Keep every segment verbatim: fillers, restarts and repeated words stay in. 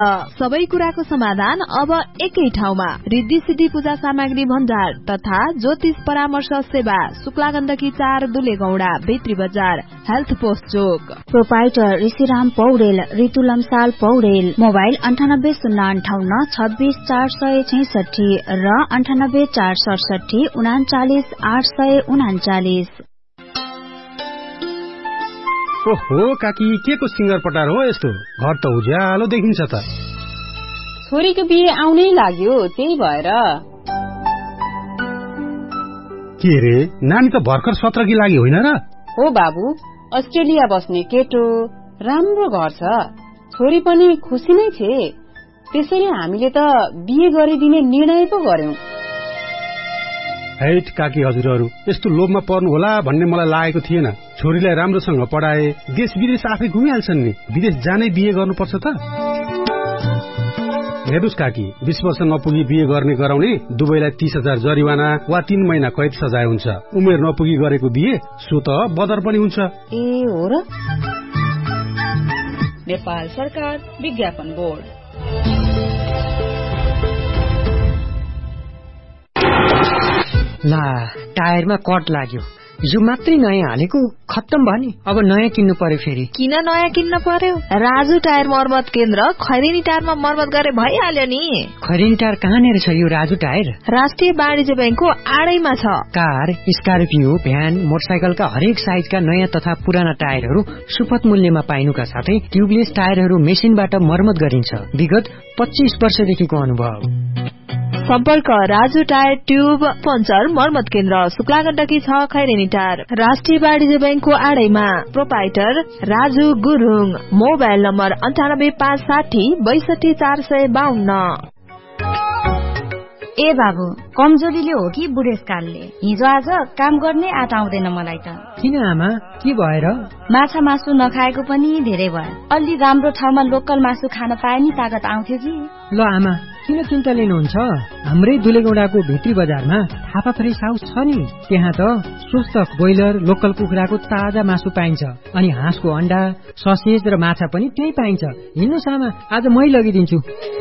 सबै कुराको समाधान अब एकै ठाउँमा। रिद्धि सिद्धि पूजा सामग्री भण्डार तथा ज्योतिष परामर्श सेवा, शुक्ला गण्डकी चार, दुलेगौडा, भित्री बजार, हेल्थ पोस्ट चोक। प्रोपाइटर ऋषिराम पौडेल, ऋतु लम्साल पौडेल। मोबाइल अन्ठानब्बे शून्य अन्ठाउन्न छब्बीस चार सय छैसठी र अन्ठानब्बे चार सडसठी उनाचालिस आठ सय उनाचालिस। ओहो काकी, के को सिंगर पटार हो यस्तो? घर त उज्यालो देखिन्छ त। छोरीको बिहे आउनै लाग्यो, त्यही भएर। के रे, नानी त भर्खर सत्रकी लागि होइन र? हो बाबु, अस्ट्रेलिया बस्ने केटो, राम्रो घर छ, छोरी पनि खुसी नै छे। त्यसैले हामीले त बिहे गरिदिने निर्णय पो गर्यौं। हैट काकी हजुरहरू, यस्तो लोभमा पर्नु होला भन्ने मलाई लागेको थिएन। छोरीलाई राम्रोसँग पढाए, देश विदेश आफै घुमिहाल्छन् नि। विदेश जानै बिहे गर्नुपर्छ त? हेर्नुस् काकी, बीस वर्ष नपुगी बिहे गर्ने गराउने दुवैलाई तीस हजार जरिवाना वा तीन महिना कैद सजाय हुन्छ। उमेर नपुगी गरेको बिहे सो त बदर पनि हुन्छ। ए हो र? नेपाल सरकार विज्ञापन बोर्ड। ला, टायरमा कट लाग्यो। यो मात्रै नयाँ हालेको, खत्तम भयो नि। अब नयाँ किन्नु पर्यो फेरि। किन नयाँ किन्न पर्यो? राजु टायर मर्मत केन्द्र खैरेनी टायरमा मर्मत गरे भइहाल्यो नि। खैरेनी टायर कहाँनिर छ यो राजु टायर? राष्ट्रिय वाणिज्य बैंकको आडैमा छ। कार, स्कर्पियो, भ्यान, मोटरसाइकलका हरेक साइजका नयाँ तथा पुराना टायरहरू सुपथ मूल्यमा पाइनुका साथै ट्युबलेस टायरहरू मेसिनबाट मर्मत गरिन्छ। विगत पच्चीस वर्षदेखिको अनुभव। सम्पर्क राजु टायर ट्युब पञ्चर मर्मत केन्द्र, शुक्ला गण्डकी छ, खैरेनी टायर, राष्ट्रिय वाणिज्य बैंकको आडैमा। Proprietor Raju Gurung. Mobile number अन्ठानब्बे पाँच साठी बैसठी चार सय बाहन्न। ए बाबु, कमजोरीले हो कि बुढेसकालले? हिजो आज काम गर्ने आँट आउँदैन मलाई त। किन आमा, के भएर? माछा मासु नखाएको पनि धेरै भयो। अलि राम्रो ठाउँमा लोकल मासु खान पाए नि तागत आउँथ्यो कि। ल आमा, किन चिन्ता लिनुहुन्छ? हाम्रै दुलेगौडाको भित्री बजारमा थापा फ्रेस हाउस छ नि। त्यहाँ त स्वस्थ ब्रोइलर, लोकल कुखुराको ताजा मासु पाइन्छ। अनि हाँसको अण्डा, ससेज र माछा पनि त्यही पाइन्छ। हिँड्नुस् आमा, आज मै लगिदिन्छु।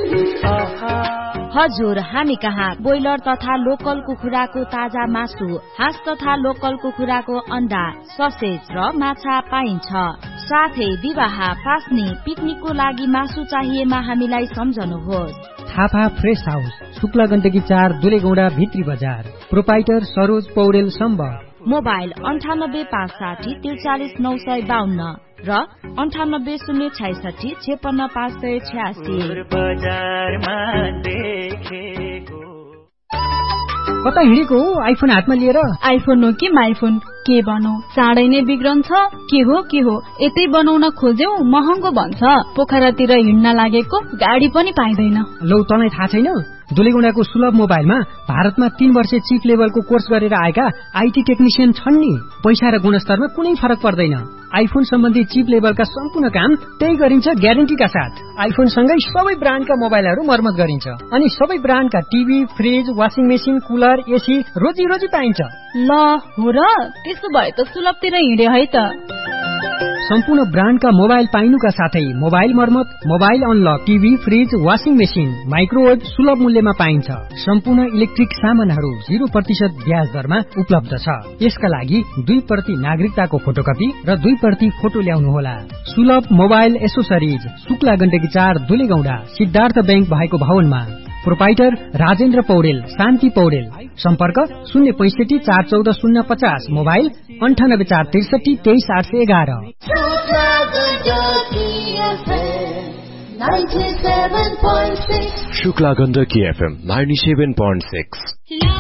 हजुर, हामी कहाँ ब्रोइलर तथा लोकल कुखुराको ताजा मासु, हाँस तथा लोकल कुखुराको अण्डा, ससेज र माछा पाइन्छ। साथै विवाह, फास्नी, पिकनिकको लागि मासु चाहिएमा हामीलाई सम्झनुहोस्। थापा फ्रेस हाउस, शुक्ला गण्डकी चार, दुलेगौडा, भित्री बजार। प्रोपाइटर सरोज पौडेल सम्बर। मोबाइल अन्ठानब्बे पाँच साठी त्रिचालिस नौ सय बाहन्न र अन्ठानब्बे शून्य छैसठी छेपन्न पाँच सय छ्यासी। कता हिँडेको हो आइफोन हातमा लिएर? आइफोन हो कि माइफोन, के भनौ, चाँडै नै बिग्रन्छ। के हो के हो, यतै बनाउन खोज्यौ महँगो भन्छ। पोखरातिर हिँड्न लागेको गाडी पनि पाइँदैन। लौ, तँलाई थाहा छैन? दुलेगौडाको सुलभ मोबाइलमा भारतमा तीन वर्ष चिप लेभलको कोर्स गरेर आएका आइटी टेक्निसियन छन् नि। पैसा र गुणस्तरमा कुनै फरक पर्दैन। आइफोन सम्बन्धी चिप लेभलका सम्पूर्ण काम त्यही गरिन्छ ग्यारेन्टीका साथ। आइफोन सँगै सबै ब्रान्डका मोबाइलहरू मर्मत गरिन्छ। अनि सबै ब्रान्डका TV, fridge, washing machine, cooler, AC रोजी रोजी पाइन्छ। ल हो र, त्यसो भए त सुलभतिर हिँडे है त। सम्पूर्ण ब्रान्डका मोबाइल पाइनुका साथै मोबाइल मर्मत, mobile unlock, TV, fridge, washing machine, microwave सुलभ मूल्यमा पाइन्छ। सम्पूर्ण इलेक्ट्रिक सामानहरू जीरो प्रतिशत ब्याज दरमा उपलब्ध छ। यसका लागि दुई प्रति नागरिकताको फोटोकपी र दुई प्रति फोटो ल्याउनुहोला। सुलभ मोबाइल एसोसरिज, शुक्ला गण्डकी चार, दुलेगौडा, सिद्धार्थ ब्याङ्क भएको भवनमा। प्रोपाइटर राजेन्द्र पौडेल, शान्ति पौडेल। सम्पर्क शून्य पैसठी चार चौध शून्य पचास। मोबाइल अन्ठानब्बे चार त्रिसठी तेइस आठ सय एघार। Shukla Gandaki FM ninety seven point six.